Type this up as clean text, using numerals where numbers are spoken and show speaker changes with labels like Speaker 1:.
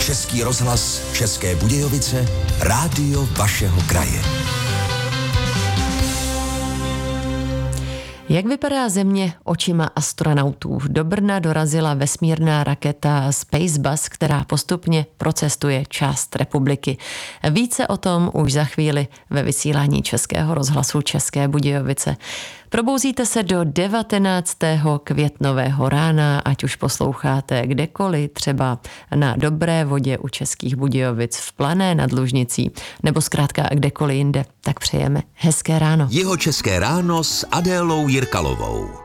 Speaker 1: Český rozhlas České Budějovice, rádio vašeho kraje.
Speaker 2: Jak vypadá Země očima astronautů? Do Brna dorazila vesmírná raketa Spacebus, která postupně procestuje část republiky. Více o tom už za chvíli ve vysílání Českého rozhlasu České Budějovice. Probouzíte se do 19. květnového rána, ať už posloucháte kdekoliv, třeba na Dobré vodě u Českých Budějovic, v Plané nad Lužnicí, nebo zkrátka kdekoliv jinde, tak přejeme hezké ráno.
Speaker 1: Jihočeské ráno s Adélou Jirkalovou.